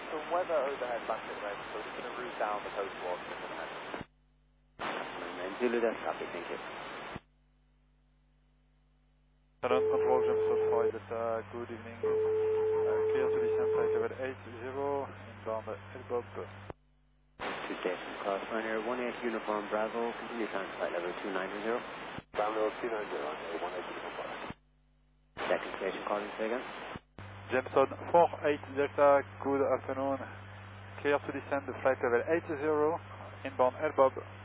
some weather overhead back at Red, so we're going to route down the coast towards Mickenhead. And Zulu, that's copy, thank you. Ground control, Jameson 4, good evening. Clear to descend flight level 80, inbound Elbob. Two stations, Crossrunner 18 Uniform Bravo, continue climb flight level 290. Bravo 290, 18 Uniform. Second station calling, say again. Jameson 48 Delta, good afternoon. Clear to descend flight level 80, inbound Elbob.